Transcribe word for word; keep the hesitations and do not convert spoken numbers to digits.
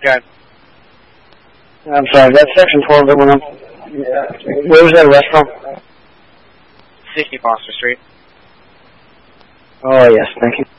Good. I'm sorry, that's section twelve that went up. Yeah. Where was that restaurant? sixty Foster Street. Oh, yes, thank you.